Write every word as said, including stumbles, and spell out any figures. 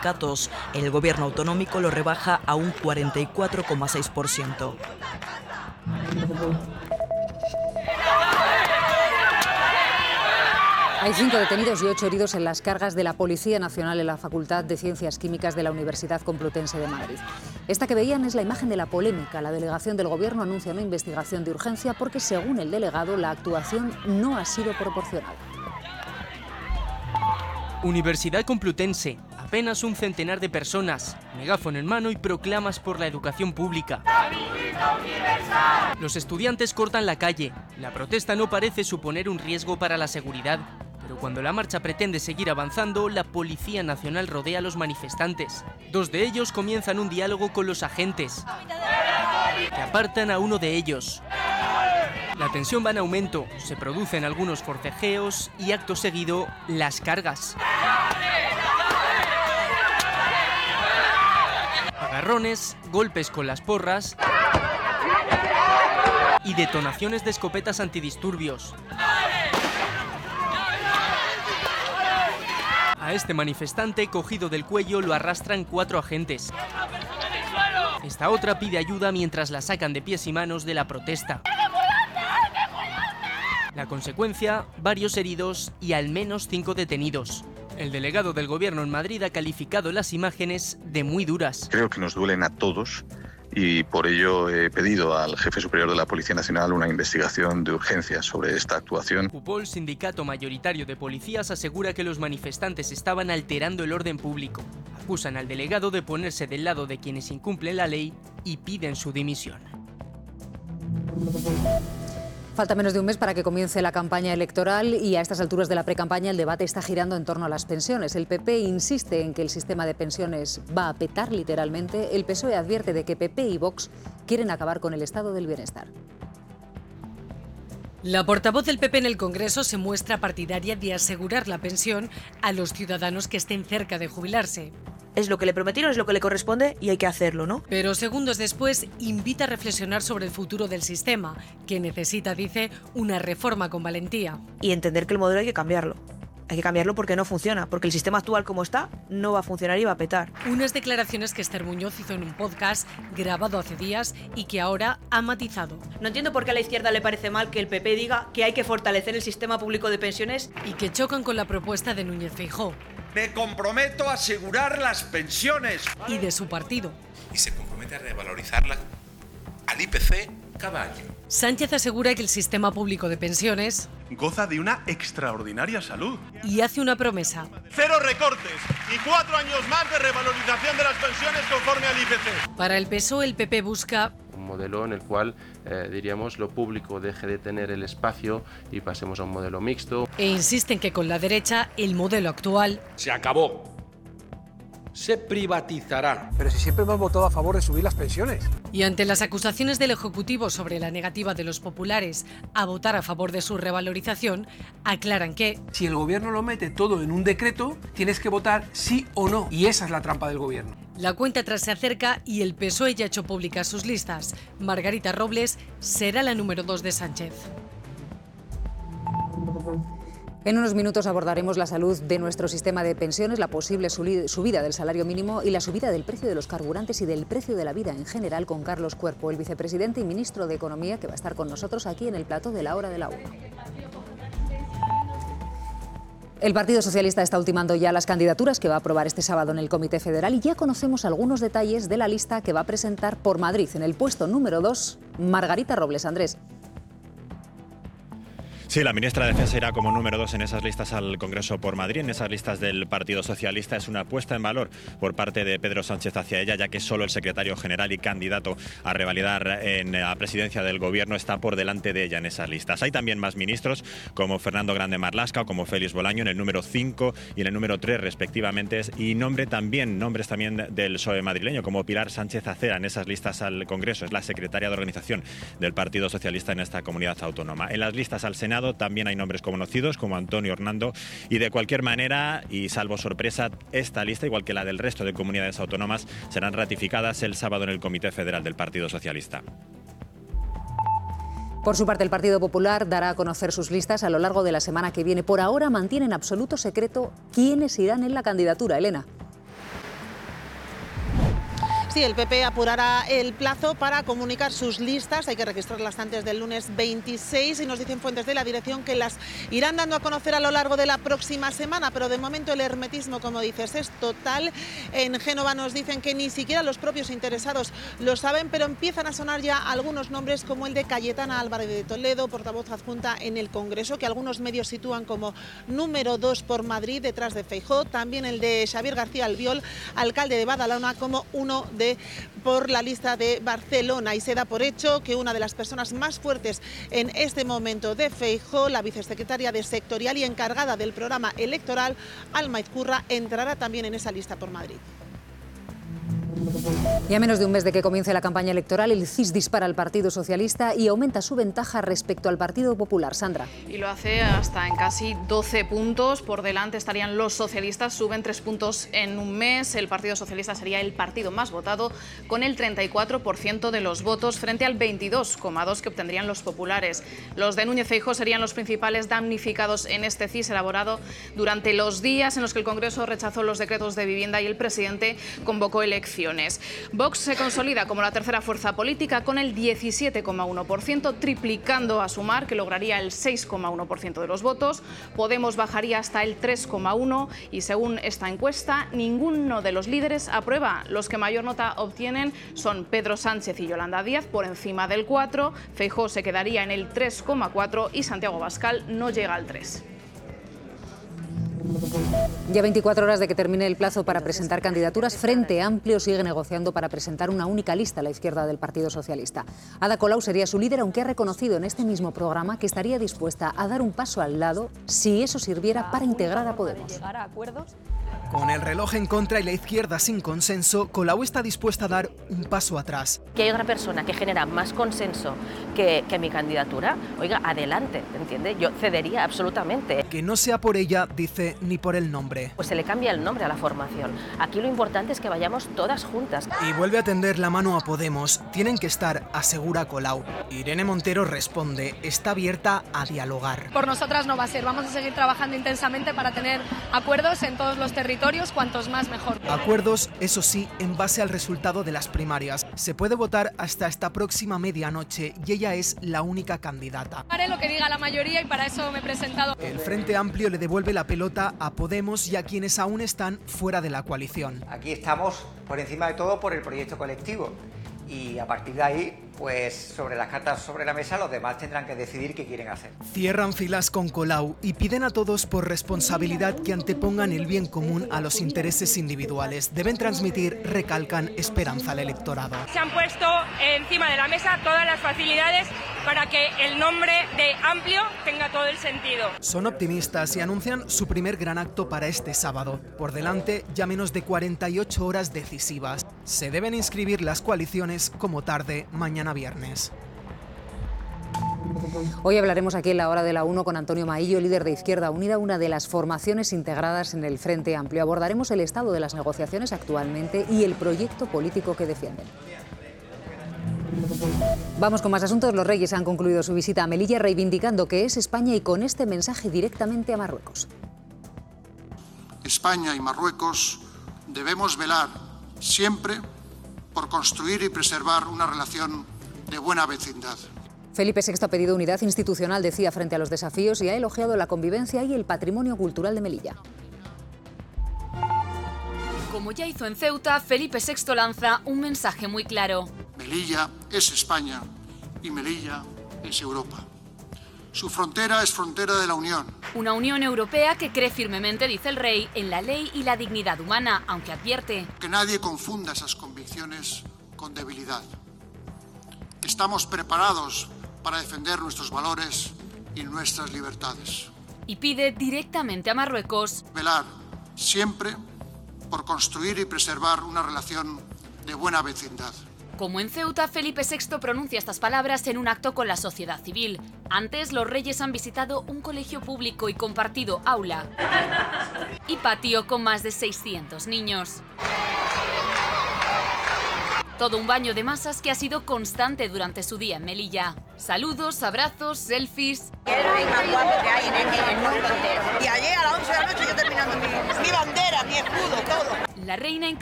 sindicatos. El gobierno autonómico lo rebaja a un cuarenta y cuatro coma seis por ciento. Hay cinco detenidos y ocho heridos en las cargas de la Policía Nacional en la Facultad de Ciencias Químicas de la Universidad Complutense de Madrid. Esta que veían es la imagen de la polémica. La delegación del Gobierno anuncia una investigación de urgencia porque, según el delegado, la actuación no ha sido proporcional. Universidad Complutense. Apenas un centenar de personas, megáfono en mano y proclamas por la educación pública. Los estudiantes cortan la calle. La protesta no parece suponer un riesgo para la seguridad, pero cuando la marcha pretende seguir avanzando, la Policía Nacional rodea a los manifestantes. Dos de ellos comienzan un diálogo con los agentes, que apartan a uno de ellos. La tensión va en aumento, se producen algunos forcejeos y acto seguido, las cargas. Agarrones, golpes con las porras y detonaciones de escopetas antidisturbios. A este manifestante, cogido del cuello, lo arrastran cuatro agentes. Esta otra pide ayuda mientras la sacan de pies y manos de la protesta. La consecuencia, varios heridos y al menos cinco detenidos. El delegado del Gobierno en Madrid ha calificado las imágenes de muy duras. Creo que nos duelen a todos y por ello he pedido al jefe superior de la Policía Nacional una investigación de urgencia sobre esta actuación. UPOL, sindicato mayoritario de policías, asegura que los manifestantes estaban alterando el orden público. Acusan al delegado de ponerse del lado de quienes incumplen la ley y piden su dimisión. Falta menos de un mes para que comience la campaña electoral y a estas alturas de la precampaña el debate está girando en torno a las pensiones. El P P insiste en que el sistema de pensiones va a petar literalmente. El P S O E advierte de que P P y Vox quieren acabar con el estado del bienestar. La portavoz del P P en el Congreso se muestra partidaria de asegurar la pensión a los ciudadanos que estén cerca de jubilarse. Es lo que le prometieron, es lo que le corresponde y hay que hacerlo, ¿no? Pero segundos después invita a reflexionar sobre el futuro del sistema, que necesita, dice, una reforma con valentía. Y entender que el modelo hay que cambiarlo. Hay que cambiarlo porque no funciona, porque el sistema actual como está no va a funcionar y va a petar. Unas declaraciones que Esther Muñoz hizo en un podcast grabado hace días y que ahora ha matizado. No entiendo por qué a la izquierda le parece mal que el P P diga que hay que fortalecer el sistema público de pensiones. Y que chocan con la propuesta de Núñez Feijóo. Me comprometo a asegurar las pensiones. Y de su partido. Y se compromete a revalorizarlas al I P C cada año. Sánchez asegura que el sistema público de pensiones goza de una extraordinaria salud. Y hace una promesa. Cero recortes y cuatro años más de revalorización de las pensiones conforme al I P C. Para el P S O E, el P P busca un modelo en el cual, eh, diríamos, lo público deje de tener el espacio y pasemos a un modelo mixto. E insisten que con la derecha el modelo actual se acabó. Se privatizará. Pero si siempre hemos votado a favor de subir las pensiones. Y ante las acusaciones del Ejecutivo sobre la negativa de los populares a votar a favor de su revalorización, aclaran que si el Gobierno lo mete todo en un decreto, tienes que votar sí o no. Y esa es la trampa del Gobierno. La cuenta atrás se acerca y el P S O E ya ha hecho públicas sus listas. Margarita Robles será la número dos de Sánchez. En unos minutos abordaremos la salud de nuestro sistema de pensiones, la posible subida del salario mínimo y la subida del precio de los carburantes y del precio de la vida en general con Carlos Cuerpo, el vicepresidente y ministro de Economía, que va a estar con nosotros aquí en el plató de la hora de la una. El Partido Socialista está ultimando ya las candidaturas que va a aprobar este sábado en el Comité Federal y ya conocemos algunos detalles de la lista que va a presentar por Madrid. En el puesto número dos, Margarita Robles. Andrés. Sí, la ministra de Defensa irá como número dos en esas listas al Congreso por Madrid, en esas listas del Partido Socialista. Es una puesta en valor por parte de Pedro Sánchez hacia ella, ya que solo el secretario general y candidato a revalidar en la presidencia del Gobierno está por delante de ella en esas listas. Hay también más ministros, como Fernando Grande Marlaska o como Félix Bolaño, en el número cinco y en el número tres respectivamente, y nombre también, nombres también del P S O E madrileño, como Pilar Sánchez Acera en esas listas al Congreso. Es la secretaria de organización del Partido Socialista en esta comunidad autónoma. En las listas al Senado también hay nombres conocidos como Antonio Hernando y de cualquier manera, y salvo sorpresa, esta lista, igual que la del resto de comunidades autónomas, serán ratificadas el sábado en el Comité Federal del Partido Socialista. Por su parte, el Partido Popular dará a conocer sus listas a lo largo de la semana que viene. Por ahora mantiene en absoluto secreto quiénes irán en la candidatura. Elena. Sí, el P P apurará el plazo para comunicar sus listas. Hay que registrarlas antes del lunes veintiséis y nos dicen fuentes de la dirección que las irán dando a conocer a lo largo de la próxima semana, pero de momento el hermetismo, como dices, es total. En Génova nos dicen que ni siquiera los propios interesados lo saben, pero empiezan a sonar ya algunos nombres como el de Cayetana Álvarez de Toledo, portavoz adjunta en el Congreso, que algunos medios sitúan como número dos por Madrid, detrás de Feijóo. También el de Xavier García Albiol, alcalde de Badalona, como uno de por la lista de Barcelona. Y se da por hecho que una de las personas más fuertes en este momento de Feijóo, la vicesecretaria de Sectorial y encargada del programa electoral, Alma Izcurra, entrará también en esa lista por Madrid. Y a menos de un mes de que comience la campaña electoral, el C I S dispara al Partido Socialista y aumenta su ventaja respecto al Partido Popular. Sandra. Y lo hace hasta en casi doce puntos. Por delante estarían los socialistas, suben tres puntos en un mes. El Partido Socialista sería el partido más votado, con el treinta y cuatro por ciento de los votos frente al veintidós coma dos por ciento que obtendrían los populares. Los de Núñez Feijóo serían los principales damnificados en este C I S elaborado durante los días en los que el Congreso rechazó los decretos de vivienda y el presidente convocó elecciones. Vox se consolida como la tercera fuerza política con el diecisiete coma uno por ciento, triplicando a Sumar, que lograría el seis coma uno por ciento de los votos. Podemos bajaría hasta el tres coma uno por ciento y según esta encuesta, ninguno de los líderes aprueba. Los que mayor nota obtienen son Pedro Sánchez y Yolanda Díaz, por encima del cuatro por ciento, Feijóo se quedaría en el tres coma cuatro por ciento y Santiago Abascal no llega al tres por ciento. Ya veinticuatro horas de que termine el plazo para presentar candidaturas, Frente Amplio sigue negociando para presentar una única lista a la izquierda del Partido Socialista. Ada Colau sería su líder, aunque ha reconocido en este mismo programa que estaría dispuesta a dar un paso al lado si eso sirviera para integrar a Podemos. Con el reloj en contra y la izquierda sin consenso, Colau está dispuesta a dar un paso atrás. Que hay otra persona que genera más consenso que, que mi candidatura, oiga, adelante, ¿entiende? Yo cedería absolutamente. Que no sea por ella, dice, ni por el nombre. Pues se le cambia el nombre a la formación. Aquí lo importante es que vayamos todas juntas. Y vuelve a tender la mano a Podemos. Tienen que estar, asegura Colau. Irene Montero responde, está abierta a dialogar. Por nosotras no va a ser, vamos a seguir trabajando intensamente para tener acuerdos en todos los territorios, cuantos más mejor. Acuerdos, eso sí, en base al resultado de las primarias. Se puede votar hasta esta próxima medianoche y ella es la única candidata. Haré lo que diga la mayoría y para eso me he presentado. El Frente Amplio le devuelve la pelota a Podemos y a quienes aún están fuera de la coalición. Aquí estamos por encima de todo por el proyecto colectivo y a partir de ahí, pues sobre las cartas sobre la mesa los demás tendrán que decidir qué quieren hacer. Cierran filas con Colau y piden a todos por responsabilidad que antepongan el bien común a los intereses individuales. Deben transmitir, recalcan, esperanza al electorado. Se han puesto encima de la mesa todas las facilidades para que el nombre de Amplio tenga todo el sentido. Son optimistas y anuncian su primer gran acto para este sábado. Por delante, ya menos de cuarenta y ocho horas decisivas. Se deben inscribir las coaliciones como tarde mañana viernes. Hoy hablaremos aquí en la hora de la uno con Antonio Maillo, líder de Izquierda Unida, una de las formaciones integradas en el Frente Amplio. Abordaremos el estado de las negociaciones actualmente y el proyecto político que defienden. Vamos con más asuntos. Los Reyes han concluido su visita a Melilla reivindicando que es España y con este mensaje directamente a Marruecos. España y Marruecos debemos velar siempre por construir y preservar una relación de buena vecindad. Felipe sexto ha pedido unidad institucional, decía, frente a los desafíos y ha elogiado la convivencia y el patrimonio cultural de Melilla. Como ya hizo en Ceuta, Felipe sexto lanza un mensaje muy claro. Melilla es España y Melilla es Europa. Su frontera es frontera de la Unión. Una Unión Europea que cree firmemente, dice el rey, en la ley y la dignidad humana, aunque advierte que nadie confunda esas convicciones con debilidad. Estamos preparados para defender nuestros valores y nuestras libertades. Y pide directamente a Marruecos velar siempre por construir y preservar una relación de buena vecindad. Como en Ceuta, Felipe sexto pronuncia estas palabras en un acto con la sociedad civil. Antes, los reyes han visitado un colegio público y compartido aula y patio con más de seiscientos niños. Todo un baño de masas que ha sido constante durante su día en Melilla. Saludos, abrazos, selfies. Es el rey más guapo que hay en el, en el mundo entero. Y ayer a las once de la noche yo terminando mi, mi bandera, mi escudo, todo. La reina incluso